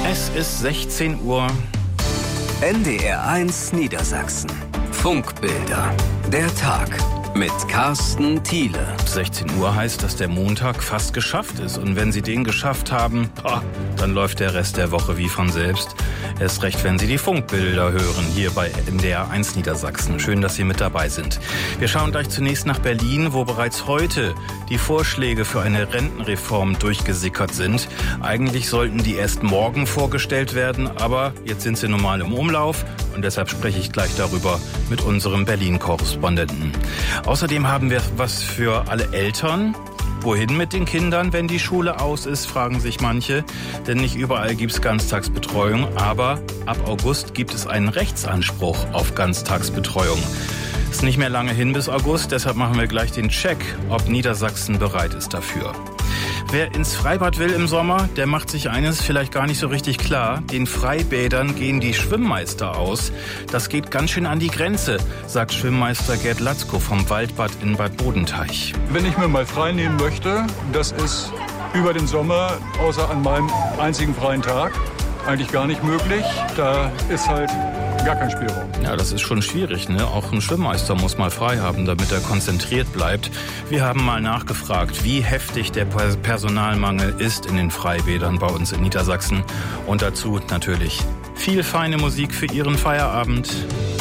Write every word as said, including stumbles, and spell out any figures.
Es ist sechzehn Uhr. N D R eins Niedersachsen. Funkbilder. Der Tag mit Carsten Thiele. sechzehn Uhr heißt, dass der Montag fast geschafft ist. Und wenn Sie den geschafft haben, boah, dann läuft der Rest der Woche wie von selbst. Erst recht, wenn Sie die Funkbilder hören, hier bei N D R eins Niedersachsen. Schön, dass Sie mit dabei sind. Wir schauen gleich zunächst nach Berlin, wo bereits heute die Vorschläge für eine Rentenreform durchgesickert sind. Eigentlich sollten die erst morgen vorgestellt werden, aber jetzt sind sie nun mal im Umlauf. Und deshalb spreche ich gleich darüber mit unserem Berlin-Korrespondenten. Außerdem haben wir was für alle Eltern. Wohin mit den Kindern, wenn die Schule aus ist, fragen sich manche. Denn nicht überall gibt es Ganztagsbetreuung. Aber ab August gibt es einen Rechtsanspruch auf Ganztagsbetreuung. Ist nicht mehr lange hin bis August, deshalb machen wir gleich den Check, ob Niedersachsen bereit ist dafür. Wer ins Freibad will im Sommer, der macht sich eines vielleicht gar nicht so richtig klar. Den Freibädern gehen die Schwimmmeister aus. Das geht ganz schön an die Grenze, sagt Schwimmmeister Gerd Latzko vom Waldbad in Bad Bodenteich. Wenn ich mir mal frei nehmen möchte, das ist über den Sommer, außer an meinem einzigen freien Tag, eigentlich gar nicht möglich. Da ist halt gar kein Spielraum. Ja, das ist schon schwierig, ne? Auch ein Schwimmmeister muss mal frei haben, damit er konzentriert bleibt. Wir haben mal nachgefragt, wie heftig der Personalmangel ist in den Freibädern bei uns in Niedersachsen. Und dazu natürlich viel feine Musik für Ihren Feierabend.